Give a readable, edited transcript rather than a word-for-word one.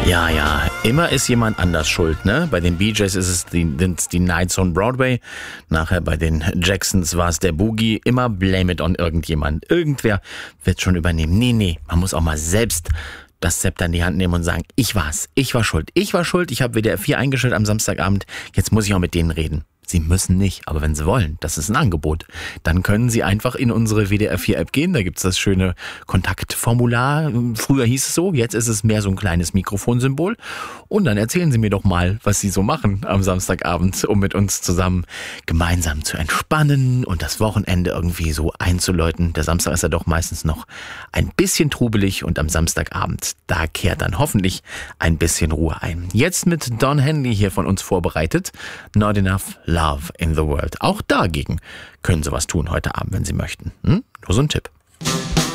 Ja, immer ist jemand anders schuld, ne? Bei den Bee Gees ist es die Nights on Broadway. Nachher bei den Jacksons war es der Boogie. Immer blame it on irgendjemand. Irgendwer wird schon übernehmen. Nee, man muss auch mal selbst das Zepter in die Hand nehmen und sagen, ich war's. Ich war schuld. Ich habe WDR 4 eingeschaltet am Samstagabend. Jetzt muss ich auch mit denen reden. Sie müssen nicht, aber wenn Sie wollen, das ist ein Angebot, dann können Sie einfach in unsere WDR 4 App gehen. Da gibt's das schöne Kontaktformular. Früher hieß es so, jetzt ist es mehr so ein kleines Mikrofonsymbol. Und dann erzählen Sie mir doch mal, was Sie so machen am Samstagabend, um mit uns zusammen gemeinsam zu entspannen und das Wochenende irgendwie so einzuläuten. Der Samstag ist ja doch meistens noch ein bisschen trubelig und am Samstagabend, da kehrt dann hoffentlich ein bisschen Ruhe ein. Jetzt mit Don Henley hier von uns vorbereitet. Not Enough Love in the World. Auch dagegen können Sie was tun heute Abend, wenn Sie möchten. Nur so ein Tipp.